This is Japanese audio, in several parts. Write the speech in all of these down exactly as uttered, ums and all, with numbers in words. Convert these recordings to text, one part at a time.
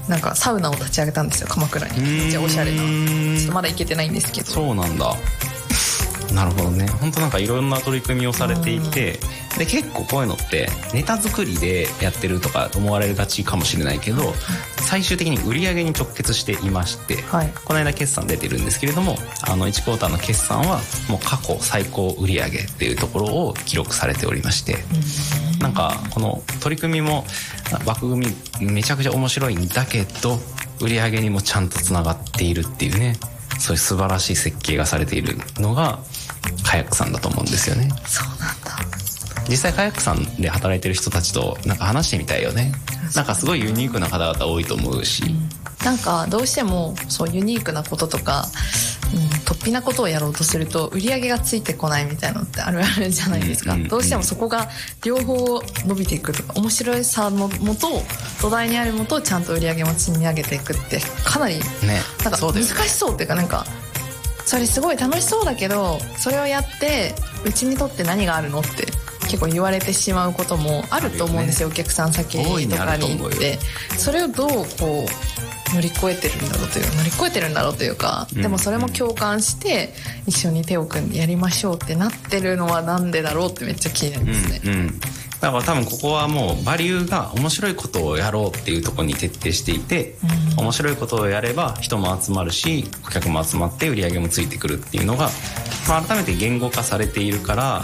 なんかサウナを立ち上げたんですよ、鎌倉に。めっちゃおしゃれな。ちょっとまだ行けてないんですけど。 そうなんだ。なるほどね。本当なんかいろんな取り組みをされていて、で結構こういうのってネタ作りでやってるとか思われがちかもしれないけど、最終的に売り上げに直結していまして、はい、この間決算出てるんですけれども、あのいちクォーターの決算はもう過去最高売り上げっていうところを記録されておりまして、うん、なんかこの取り組みも枠組みめちゃくちゃ面白いんだけど、売り上げにもちゃんとつながっているっていうね、そういう素晴らしい設計がされているのがカヤックさんだと思うんですよね。 そうなんだ。 実際カヤックさんで働いてる人たちとなんか話してみたいよね。なんかすごいユニークな方々多いと思うし、うん、 なんかどうしてもそうユニークなこととか、うん、突飛なことをやろうとすると売り上げがついてこないみたいなのってあるあるじゃないですか、うんうんうん、どうしてもそこが両方伸びていくとか、面白いさのもと土台にあるもとをちゃんと売り上げも積み上げていくってかなりなんか難しそうっていうか、なんかそれすごい楽しそうだけど、それをやってうちにとって何があるのって結構言われてしまうこともあると思うんですよ、ね、お客さん先とかに行って、それをどうこう乗り越えてるんだろうという乗り越えてるんだろうというか、でもそれも共感して一緒に手を組んでやりましょうってなってるのはなんでだろうってめっちゃ気になりますね、 うんうん、だから多分ここはもうバリューが面白いことをやろうっていうところに徹底していて、うん、面白いことをやれば人も集まるし顧客も集まって売り上げもついてくるっていうのが、まあ、改めて言語化されているから、はい、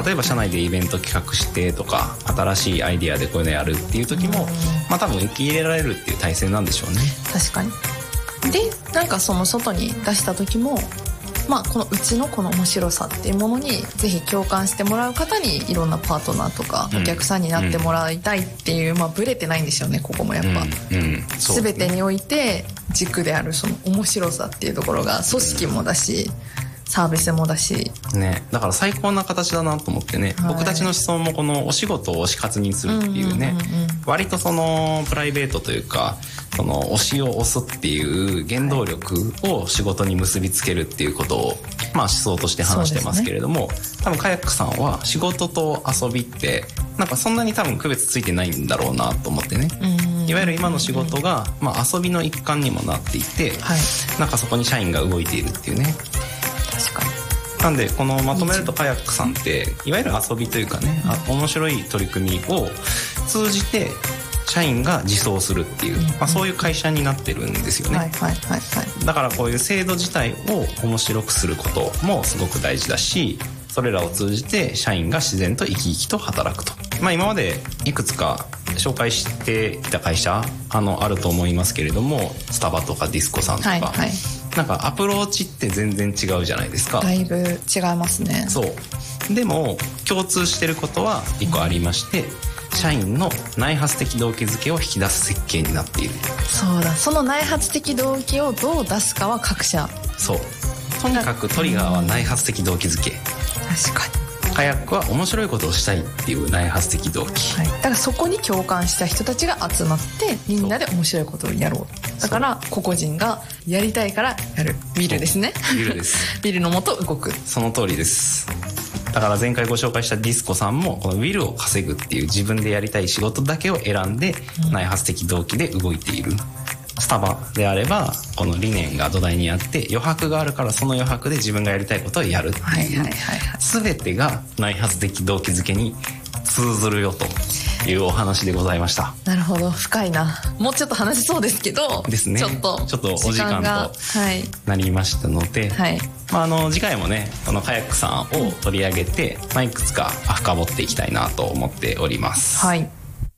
例えば社内でイベント企画してとか新しいアイディアでこういうのやるっていう時も、うん、まあ多分受け入れられるっていう体制なんでしょうね。 確かに。でなんかその外に出した時も、まあ、このうちのこの面白さっていうものにぜひ共感してもらう方にいろんなパートナーとかお客さんになってもらいたいっていう、うん、まあブレてないんですよね、ここもやっぱ、うんうん、全てにおいて軸であるその面白さっていうところが組織もだし、サービスもだし、ね、 だから最高な形だなと思ってね、はい、僕たちの思想もこのお仕事を推し活にするっていうね、うんうんうんうん、割とそのプライベートというかその推しを推すっていう原動力を仕事に結びつけるっていうことを、まあ、思想として話してますけれども、ね、多分カヤックさんは仕事と遊びってなんかそんなに多分区別ついてないんだろうなと思ってね、うん、いわゆる今の仕事が、まあ、遊びの一環にもなっていて、はい、なんかそこに社員が動いているっていうね。 確かに。 なんでこのまとめるとカヤックさんっていわゆる遊びというかね、うん、面白い取り組みを通じて社員が自走するっていう、まあ、そういう会社になってるんですよね、はいはいはいはい、だからこういう制度自体を面白くすることもすごく大事だし、それらを通じて社員が自然と生き生きと働くと、まあ、今までいくつか紹介してきた会社 あのあると思いますけれども、スタバとかディスコさんとか、はいはい、なんかアプローチって全然違うじゃないですか。 だいぶ違いますね。 そうでも共通してることはいっこありまして、うん、社員の内発的動機づけを引き出す設計になっている。 そうだ、その内発的動機をどう出すかは各社。 そう、とにかくトリガーは内発的動機づけ。 確かに。 カヤックは面白いことをしたいっていう内発的動機、 はい、だからそこに共感した人たちが集まってみんなで面白いことをやろう。だから個々人がやりたいからやる。ビルですね。 ビルですビルのもと動く。 その通りです。だから前回ご紹介したディスコさんもこのウィルを稼ぐっていう自分でやりたい仕事だけを選んで内発的動機で動いている、うん、スタバであればこの理念が土台にあって余白があるからその余白で自分がやりたいことをやるっていう、はいはいはいはい、全てが内発的動機づけに通ずるよというお話でございました。 なるほど、深いな。もうちょっと話しそうですけどですね、 ちょっとちょっとお時間となりましたので、はい、まあ、あの次回もねこのカヤックさんを取り上げて、まあ、いくつか深掘っていきたいなと思っております。 はい、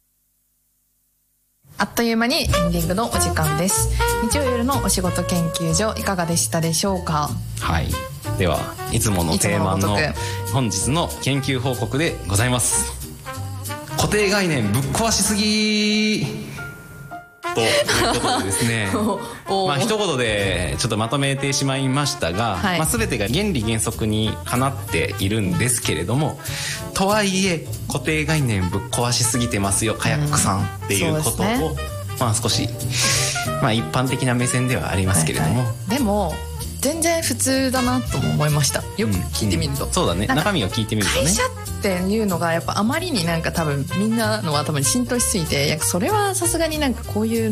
あっという間にエンディングのお時間です。日曜夜のお仕事研究所いかがでしたでしょうか。 はい、ではいつもの定番の本日の研究報告でございます。固定概念ぶっ壊しすぎということでですねまあ一言でちょっとまとめてしまいましたが、はい、まあ、全てが原理原則にかなっているんですけれども、とはいえ固定概念ぶっ壊しすぎてますよカヤックさんっていうことを、うんね、まあ少し、まあ、一般的な目線ではありますけれども、はいはい、 でも全然普通だなとも思いました。よく聞いてみると、 うんうん、そうだね、中身を聞いてみるとね、 会社っていうのがやっぱあまりになんか多分みんなのは多分浸透しすぎて、いやそれはさすがになんかこういう